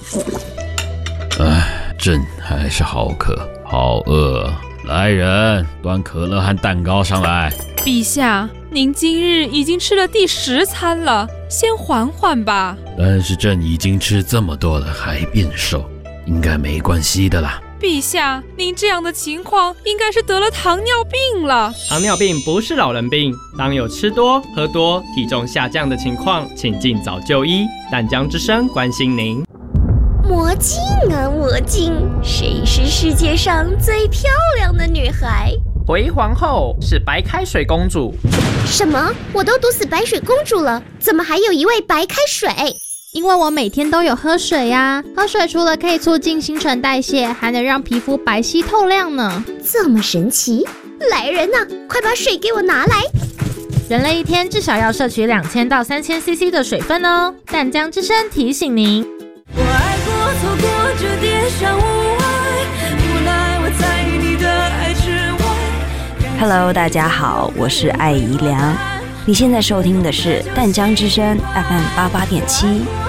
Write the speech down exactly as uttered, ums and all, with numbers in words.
唉，朕还是好渴，好饿。来人，端可乐和蛋糕上来。 陛下，您今日已经吃了第十餐了，先缓缓吧。 但是朕已经吃这么多了，还变瘦，应该没关系的啦。 陛下，您这样的情况应该是得了糖尿病了。 糖尿病不是老人病，当有吃多、喝多、体重下降的情况，请尽早就医。淡江之声关心您。 魔镜啊魔镜，谁是世界上最漂亮的女孩？ 回皇后是白开水公主。 什么？我都毒死白水公主了，怎么还有一位白开水？ 因为我每天都有喝水呀、啊，喝水除了可以促进新陈代谢，还能让皮肤白皙透亮呢。 这么神奇！来人啊，快把水给我拿来！ 人类一天至少要摄取两千到三千 C C 的水分哦。淡江之声提醒您。 我爱过，错过，这点伤无碍，无奈我在你的爱之外。 Hello， 大家好，我是艾怡良。你现在收听的是淡江之声 F M 八八点七。